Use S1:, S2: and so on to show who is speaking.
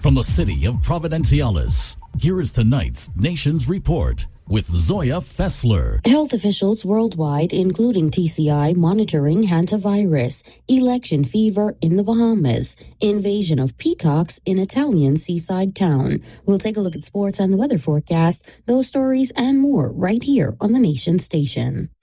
S1: From the city of Providenciales, here is tonight's Nations Report with Zoya Fessler.
S2: Health officials worldwide, including TCI, monitoring hantavirus, election fever in the Bahamas, invasion of peacocks in Italian seaside town. We'll take a look at sports and the weather forecast, those stories and more right here on the Nation Station.